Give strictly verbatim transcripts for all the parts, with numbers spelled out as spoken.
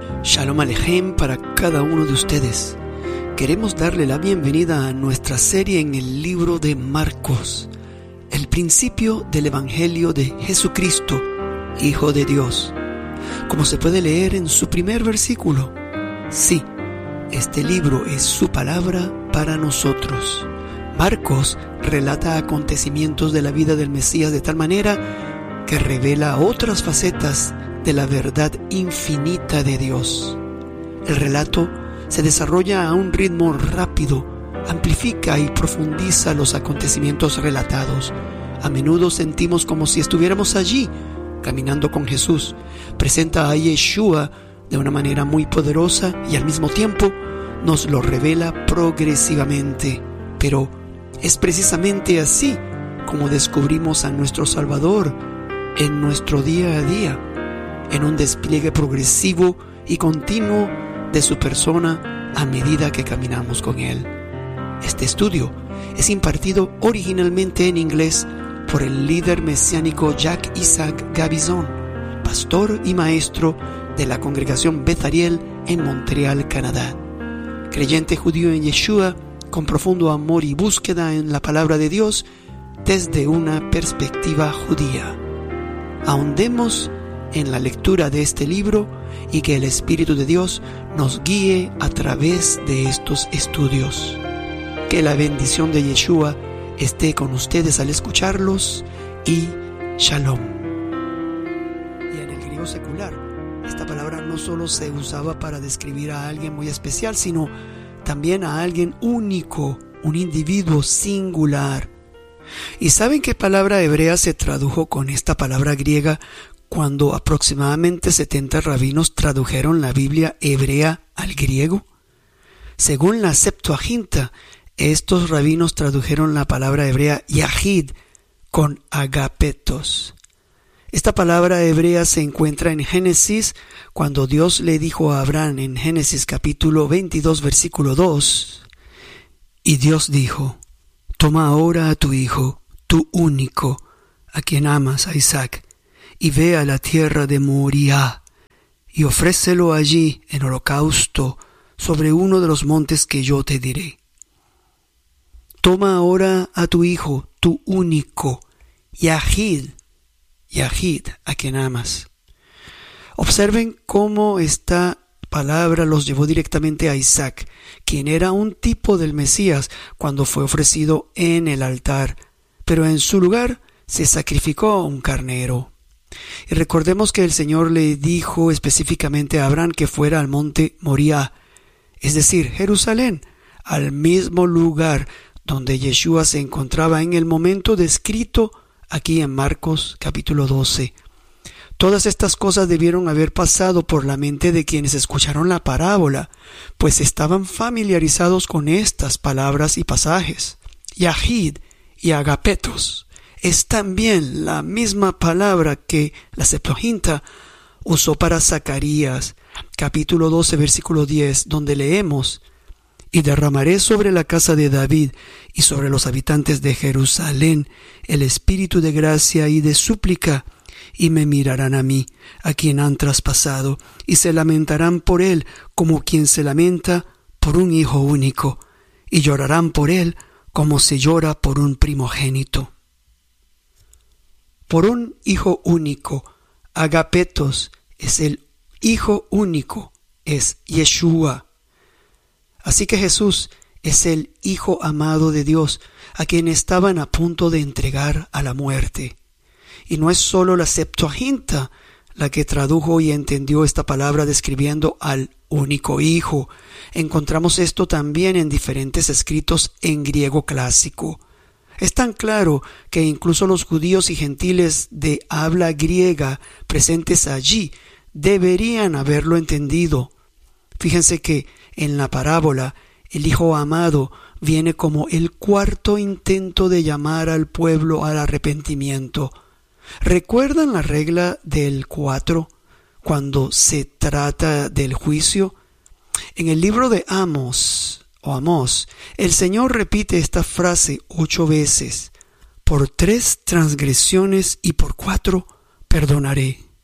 Shalom Alejem para cada uno de ustedes. Queremos darle la bienvenida a nuestra serie en el libro de Marcos, el principio del Evangelio de Jesucristo, Hijo de Dios. Como se puede leer en su primer versículo, sí, este libro es su palabra para nosotros. Marcos relata acontecimientos de la vida del Mesías de tal manera que revela otras facetas de la verdad infinita de Dios. El relato se desarrolla a un ritmo rápido, amplifica y profundiza los acontecimientos relatados. A menudo sentimos como si estuviéramos allí, caminando con Jesús. Presenta a Yeshua de una manera muy poderosa y al mismo tiempo nos lo revela progresivamente. Pero es precisamente así como descubrimos a nuestro Salvador en nuestro día a día, en un despliegue progresivo y continuo de su persona a medida que caminamos con Él. Este estudio es impartido originalmente en inglés por el líder mesiánico Jack Isaac Gabizon, pastor y maestro de la congregación Beth Ariel en Montreal, Canadá. Creyente judío en Yeshua, con profundo amor y búsqueda en la palabra de Dios desde una perspectiva judía. Ahondemos en la lectura de este libro y que el Espíritu de Dios nos guíe a través de estos estudios. Que la bendición de Yeshua esté con ustedes al escucharlos y Shalom. Y en el griego secular, esta palabra no solo se usaba para describir a alguien muy especial, sino también a alguien único, un individuo singular. ¿Y saben qué palabra hebrea se tradujo con esta palabra griega cuando aproximadamente setenta rabinos tradujeron la Biblia hebrea al griego? Según la Septuaginta, estos rabinos tradujeron la palabra hebrea yahid con agapetos. Esta palabra hebrea se encuentra en Génesis cuando Dios le dijo a Abraham en Génesis capítulo veintidós versículo dos, y Dios dijo: toma ahora a tu hijo, tu único, a quien amas, a Isaac, y ve a la tierra de Moriah, y ofrécelo allí en holocausto sobre uno de los montes que yo te diré. Toma ahora a tu hijo, tu único, Yahid, Yahid, a quien amas. Observen cómo esta palabra los llevó directamente a Isaac, quien era un tipo del Mesías cuando fue ofrecido en el altar, pero en su lugar se sacrificó un carnero. Y recordemos que el Señor le dijo específicamente a Abraham que fuera al monte Moriah, es decir, Jerusalén, al mismo lugar donde Yeshua se encontraba en el momento descrito aquí en Marcos capítulo doce. Todas estas cosas debieron haber pasado por la mente de quienes escucharon la parábola, pues estaban familiarizados con estas palabras y pasajes. Yahid y agapetos es también la misma palabra que la Septuaginta usó para Zacarías, capítulo doce, versículo diez, donde leemos: y derramaré sobre la casa de David y sobre los habitantes de Jerusalén el espíritu de gracia y de súplica, y me mirarán a mí, a quien han traspasado, y se lamentarán por él como quien se lamenta por un hijo único, y llorarán por él como se llora por un primogénito. Por un hijo único, agapetos es el hijo único, es Yeshua. Así que Jesús es el Hijo amado de Dios, a quien estaban a punto de entregar a la muerte. Y no es solo la Septuaginta la que tradujo y entendió esta palabra describiendo al único Hijo. Encontramos esto también en diferentes escritos en griego clásico. Es tan claro que incluso los judíos y gentiles de habla griega presentes allí deberían haberlo entendido. Fíjense que en la parábola, el Hijo amado viene como el cuarto intento de llamar al pueblo al arrepentimiento. ¿Recuerdan la regla del cuatro cuando se trata del juicio? En el libro de Amos, o Amós, el Señor repite esta frase ocho veces: por tres transgresiones y por cuatro perdonaré.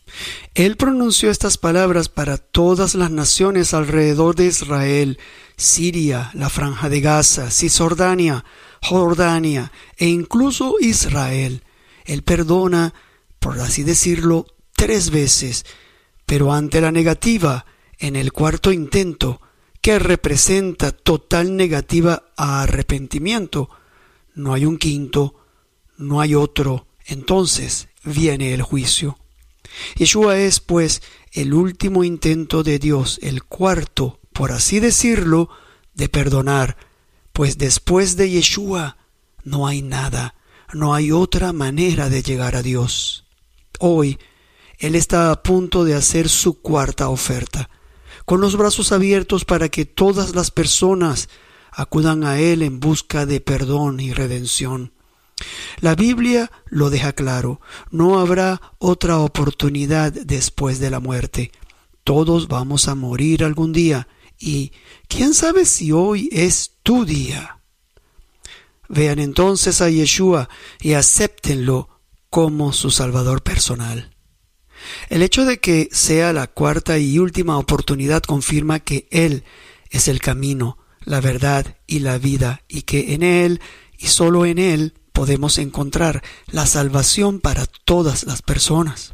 Él pronunció estas palabras para todas las naciones alrededor de Israel: Siria, la Franja de Gaza, Cisjordania, Jordania e incluso Israel. Él perdona, por así decirlo, tres veces, pero ante la negativa, en el cuarto intento, que representa total negativa a arrepentimiento, no hay un quinto, no hay otro, entonces viene el juicio. Yeshua es, pues, el último intento de Dios, el cuarto, por así decirlo, de perdonar, pues después de Yeshua no hay nada, no hay otra manera de llegar a Dios. Hoy, Él está a punto de hacer su cuarta oferta, con los brazos abiertos para que todas las personas acudan a Él en busca de perdón y redención. La Biblia lo deja claro: no habrá otra oportunidad después de la muerte. Todos vamos a morir algún día, y ¿quién sabe si hoy es tu día? Vean entonces a Yeshua y acéptenlo como su Salvador personal. El hecho de que sea la cuarta y última oportunidad confirma que Él es el camino, la verdad y la vida, y que en Él y solo en Él podemos encontrar la salvación para todas las personas.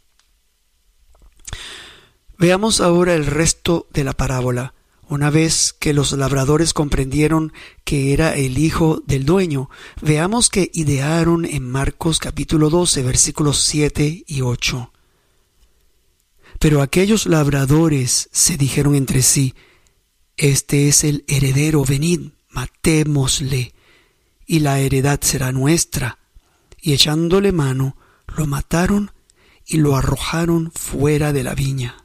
Veamos ahora el resto de la parábola. Una vez que los labradores comprendieron que era el hijo del dueño, veamos que idearon en Marcos capítulo doce, versículos siete y ocho. Pero aquellos labradores se dijeron entre sí: Este es el heredero, venid, matémosle, y la heredad será nuestra. Y echándole mano, lo mataron y lo arrojaron fuera de la viña.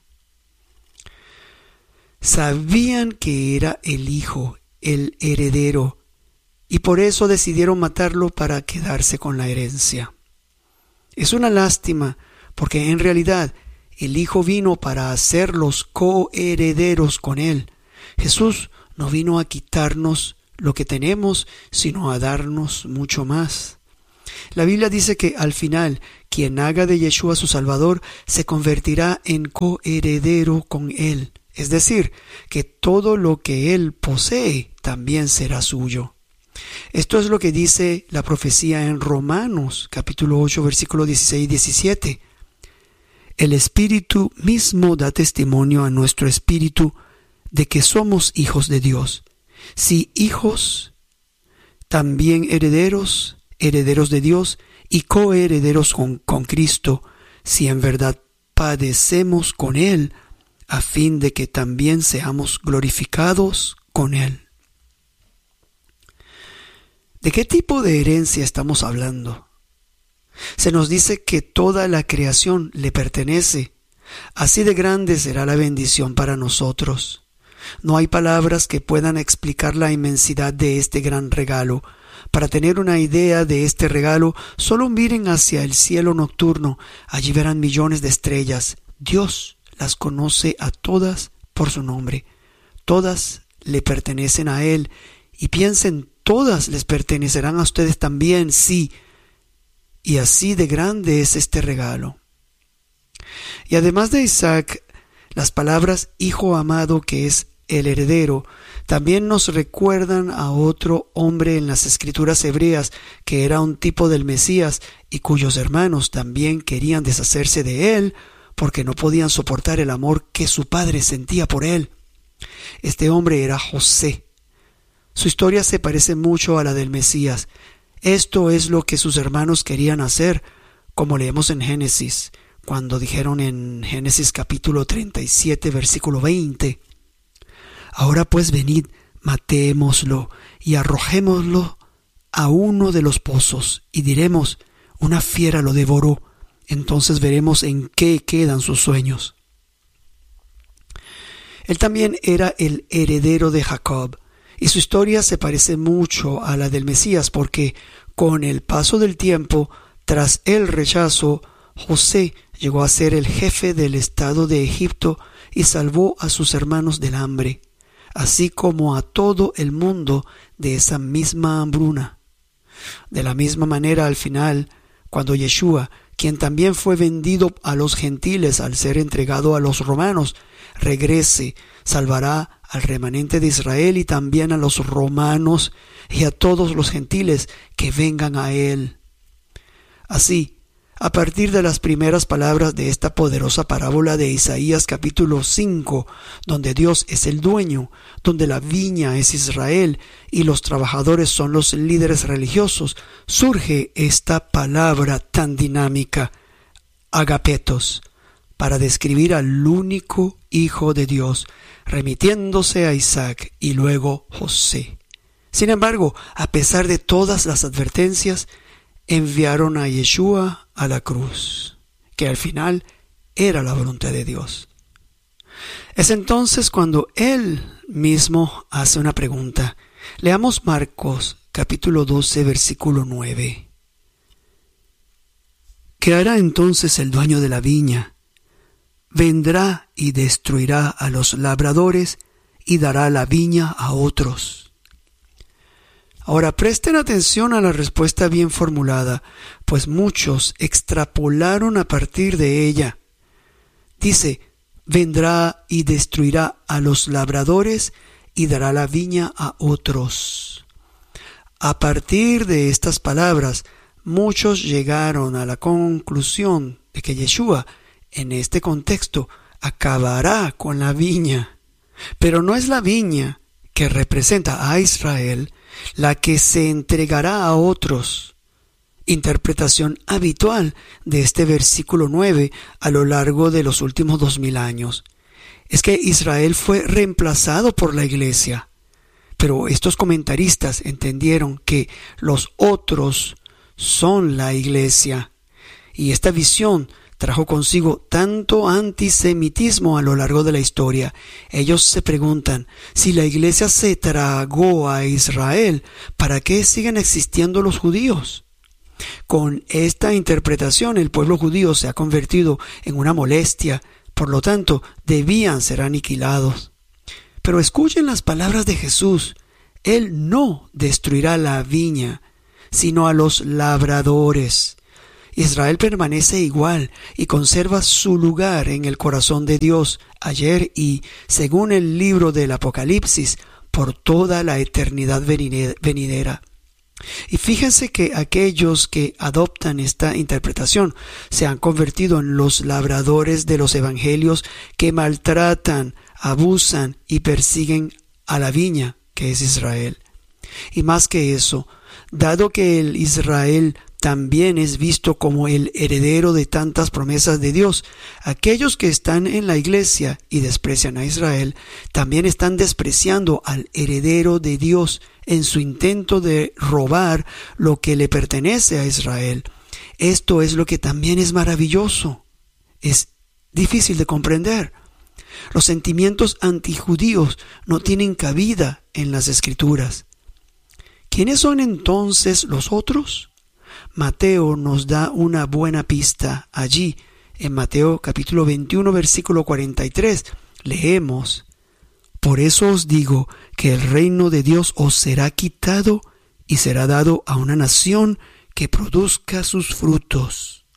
Sabían que era el hijo, el heredero, y por eso decidieron matarlo para quedarse con la herencia. Es una lástima, porque en realidad el hijo vino para hacerlos coherederos con él. Jesús no vino a quitarnos lo que tenemos, sino a darnos mucho más. La Biblia dice que al final, quien haga de Yeshua su Salvador se convertirá en coheredero con él. Es decir, que todo lo que él posee también será suyo. Esto es lo que dice la profecía en Romanos, capítulo ocho, versículos dieciséis y diecisiete. El Espíritu mismo da testimonio a nuestro espíritu de que somos hijos de Dios. Si hijos, también herederos, herederos de Dios y coherederos con, con Cristo, si en verdad padecemos con Él, a fin de que también seamos glorificados con Él. ¿De qué tipo de herencia estamos hablando? Se nos dice que toda la creación le pertenece. Así de grande será la bendición para nosotros. No hay palabras que puedan explicar la inmensidad de este gran regalo. Para tener una idea de este regalo, solo miren hacia el cielo nocturno. Allí verán millones de estrellas. Dios las conoce a todas por su nombre. Todas le pertenecen a Él. Y piensen, todas les pertenecerán a ustedes también, sí. Y así de grande es este regalo. Y además de Isaac, las palabras hijo amado, que es el heredero, también nos recuerdan a otro hombre en las escrituras hebreas que era un tipo del Mesías y cuyos hermanos también querían deshacerse de él porque no podían soportar el amor que su padre sentía por él. Este hombre era José. Su historia se parece mucho a la del Mesías. Esto es lo que sus hermanos querían hacer, como leemos en Génesis, cuando dijeron en Génesis capítulo treinta y siete, versículo veinte: Ahora pues venid, matémoslo y arrojémoslo a uno de los pozos, y diremos: una fiera lo devoró. Entonces veremos en qué quedan sus sueños. Él también era el heredero de Jacob, y su historia se parece mucho a la del Mesías, porque con el paso del tiempo, tras el rechazo, José llegó a ser el jefe del estado de Egipto y salvó a sus hermanos del hambre, así como a todo el mundo de esa misma hambruna. De la misma manera, al final, cuando Yeshua, quien también fue vendido a los gentiles al ser entregado a los romanos, regrese, salvará al remanente de Israel y también a los romanos y a todos los gentiles que vengan a él. Así, a partir de las primeras palabras de esta poderosa parábola de Isaías capítulo cinco, donde Dios es el dueño, donde la viña es Israel y los trabajadores son los líderes religiosos, surge esta palabra tan dinámica, agapetos, para describir al único Hijo de Dios, remitiéndose a Isaac y luego José. Sin embargo, a pesar de todas las advertencias, enviaron a Yeshua a la cruz, que al final era la voluntad de Dios. Es entonces cuando Él mismo hace una pregunta. Leamos Marcos capítulo doce versículo nueve. ¿Qué hará entonces el dueño de la viña? Vendrá y destruirá a los labradores y dará la viña a otros. Ahora presten atención a la respuesta bien formulada, pues muchos extrapolaron a partir de ella. Dice, vendrá y destruirá a los labradores y dará la viña a otros. A partir de estas palabras, muchos llegaron a la conclusión de que Yeshua, en este contexto, acabará con la viña. Pero no es la viña que representa a Israel la que se entregará a otros. Interpretación habitual de este versículo nueve a lo largo de los últimos dos mil años es que Israel fue reemplazado por la iglesia, pero estos comentaristas entendieron que los otros son la iglesia, y esta visión trajo consigo tanto antisemitismo a lo largo de la historia. Ellos se preguntan, si la iglesia se tragó a Israel, ¿para qué siguen existiendo los judíos? Con esta interpretación, el pueblo judío se ha convertido en una molestia, por lo tanto, debían ser aniquilados. Pero escuchen las palabras de Jesús. Él no destruirá la viña, sino a los labradores. Israel permanece igual y conserva su lugar en el corazón de Dios ayer y, según el libro del Apocalipsis, por toda la eternidad venidera. Y fíjense que aquellos que adoptan esta interpretación se han convertido en los labradores de los evangelios que maltratan, abusan y persiguen a la viña que es Israel. Y más que eso, dado que el Israel también es visto como el heredero de tantas promesas de Dios, aquellos que están en la iglesia y desprecian a Israel, también están despreciando al heredero de Dios en su intento de robar lo que le pertenece a Israel. Esto es lo que también es maravilloso. Es difícil de comprender. Los sentimientos antijudíos no tienen cabida en las Escrituras. ¿Quiénes son entonces los otros? Mateo nos da una buena pista. Allí, en Mateo capítulo veintiuno, versículo cuarenta y tres, leemos: Por eso os digo que el reino de Dios os será quitado y será dado a una nación que produzca sus frutos.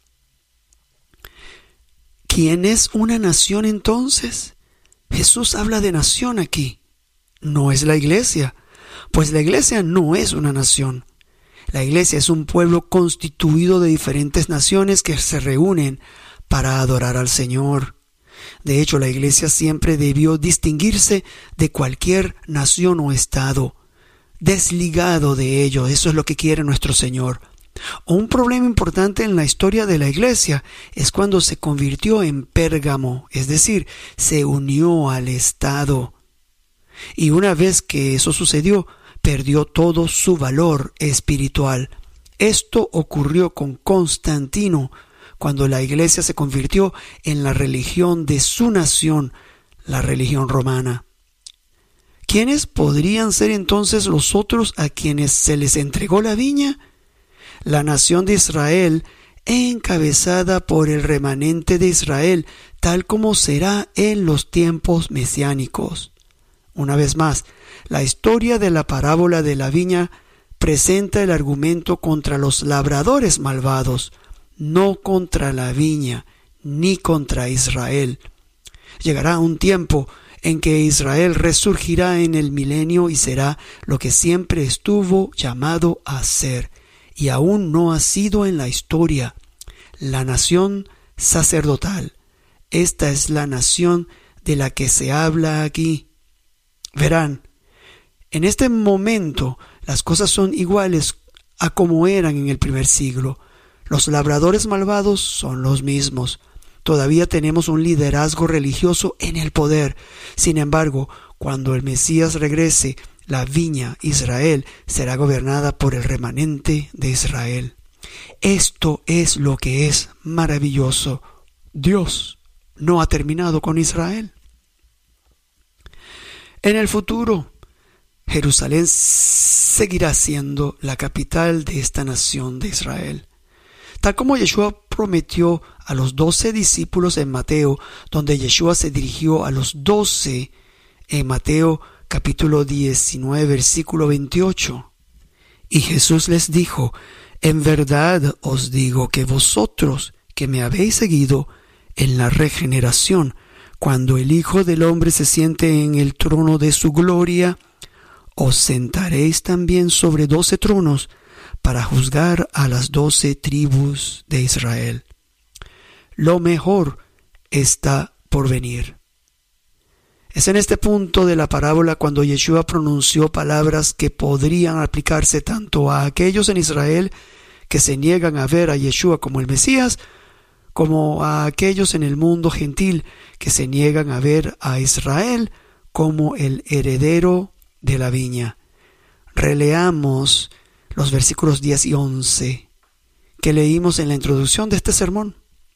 ¿Quién es una nación entonces? Jesús habla de nación aquí. No es la iglesia, pues la iglesia no es una nación. La iglesia es un pueblo constituido de diferentes naciones que se reúnen para adorar al Señor. De hecho, la iglesia siempre debió distinguirse de cualquier nación o estado, desligado de ello. Eso es lo que quiere nuestro Señor. Un problema importante en la historia de la iglesia es cuando se convirtió en Pérgamo, es decir, se unió al Estado. Y una vez que eso sucedió, perdió todo su valor espiritual. Esto ocurrió con Constantino, cuando la iglesia se convirtió en la religión de su nación, la religión romana. ¿Quiénes podrían ser entonces los otros a quienes se les entregó la viña? La nación de Israel, encabezada por el remanente de Israel, tal como será en los tiempos mesiánicos. Una vez más, la historia de la parábola de la viña presenta el argumento contra los labradores malvados, no contra la viña, ni contra Israel. Llegará un tiempo en que Israel resurgirá en el milenio y será lo que siempre estuvo llamado a ser, y aún no ha sido en la historia, la nación sacerdotal. Esta es la nación de la que se habla aquí. Verán, en este momento las cosas son iguales a como eran en el primer siglo. Los labradores malvados son los mismos. Todavía tenemos un liderazgo religioso en el poder. Sin embargo, cuando el Mesías regrese, la viña Israel será gobernada por el remanente de Israel. Esto es lo que es maravilloso. Dios no ha terminado con Israel. En el futuro, Jerusalén seguirá siendo la capital de esta nación de Israel. Tal como Yeshua prometió a los doce discípulos en Mateo, donde Yeshua se dirigió a los doce en Mateo capítulo diecinueve, versículo veintiocho. Y Jesús les dijo: en verdad os digo que vosotros que me habéis seguido en la regeneración, cuando el Hijo del Hombre se siente en el trono de su gloria, os sentaréis también sobre doce tronos, para juzgar a las doce tribus de Israel. Lo mejor está por venir. Es en este punto de la parábola cuando Yeshua pronunció palabras que podrían aplicarse tanto a aquellos en Israel que se niegan a ver a Yeshua como el Mesías, como a aquellos en el mundo gentil que se niegan a ver a Israel como el heredero de la viña. Releamos los versículos diez y once que leímos en la introducción de este sermón.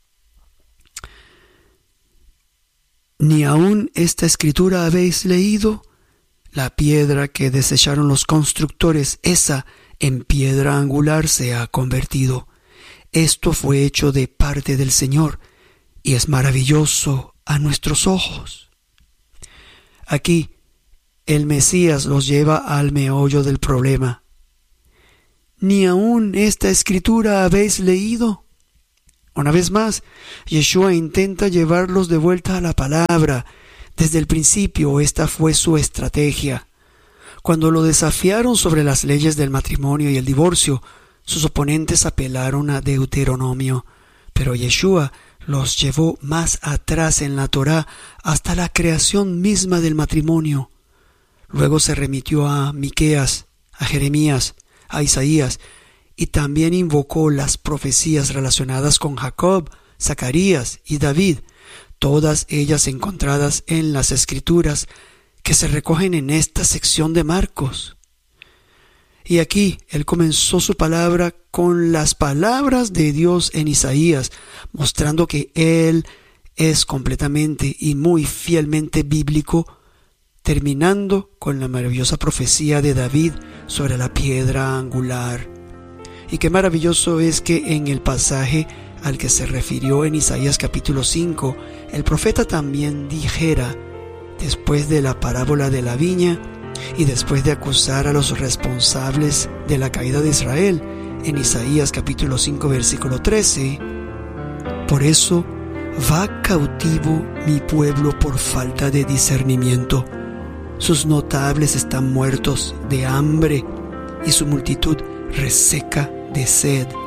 ¿Ni aún esta escritura habéis leído? La piedra que desecharon los constructores, esa en piedra angular se ha convertido. Esto fue hecho de parte del Señor, y es maravilloso a nuestros ojos. Aquí, el Mesías los lleva al meollo del problema. ¿Ni aún esta escritura habéis leído? Una vez más, Yeshua intenta llevarlos de vuelta a la palabra. Desde el principio esta fue su estrategia. Cuando lo desafiaron sobre las leyes del matrimonio y el divorcio, sus oponentes apelaron a Deuteronomio, pero Yeshua los llevó más atrás en la Torá, hasta la creación misma del matrimonio. Luego se remitió a Miqueas, a Jeremías, a Isaías, y también invocó las profecías relacionadas con Jacob, Zacarías y David, todas ellas encontradas en las Escrituras que se recogen en esta sección de Marcos. Y aquí él comenzó su palabra con las palabras de Dios en Isaías, mostrando que él es completamente y muy fielmente bíblico, terminando con la maravillosa profecía de David sobre la piedra angular. Y qué maravilloso es que en el pasaje al que se refirió en Isaías capítulo cinco, el profeta también dijera, después de la parábola de la viña y después de acusar a los responsables de la caída de Israel, en Isaías capítulo cinco versículo trece, por eso va cautivo mi pueblo por falta de discernimiento. Sus notables están muertos de hambre y su multitud reseca de sed.